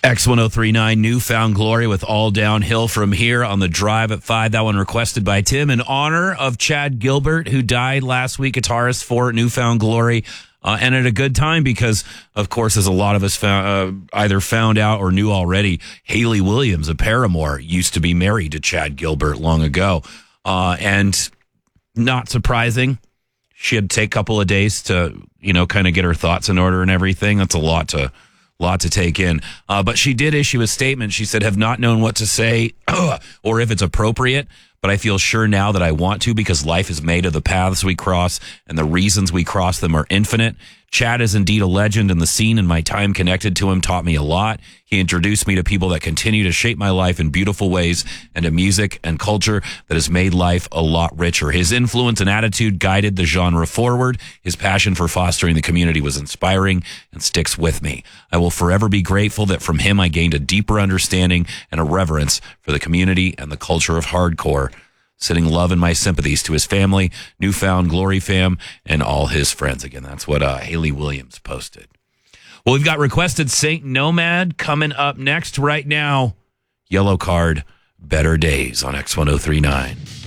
X1039, Newfound Glory with All Downhill From Here on the Drive at 5. That one requested by Tim in honor of Chad Gilbert, who died last week, guitarist for Newfound Glory. And at a good time because, of course, as a lot of us either found out or knew already, Hayley Williams of Paramore used to be married to Chad Gilbert long ago. And not surprising, she had to take a couple of days to, kind of get her thoughts in order and everything. That's a lot to take in. But she did issue a statement. She said, have not known what to say or if it's appropriate, but I feel sure now that I want to because life is made of the paths we cross and the reasons we cross them are infinite. Chad is indeed a legend in the scene, and my time connected to him taught me a lot. He introduced me to people that continue to shape my life in beautiful ways and to music and culture that has made life a lot richer. His influence and attitude guided the genre forward. His passion for fostering the community was inspiring and sticks with me. I will forever be grateful that from him I gained a deeper understanding and a reverence for the community and the culture of hardcore. Sending love and my sympathies to his family, Newfound Glory fam, and all his friends. Again, that's what Hayley Williams posted. Well, we've got requested Saint Nomad coming up next right now. Yellow Card, Better Days on X1039.